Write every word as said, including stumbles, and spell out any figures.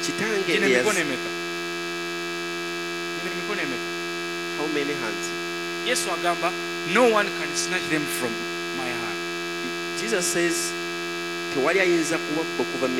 kitange Gine eyaz- mikono emeka. Gine mikono emeka. how many hands? Yesu agamba no one can snatch them from my hand. Jesus says tewali ayinza kuwabba okuva mu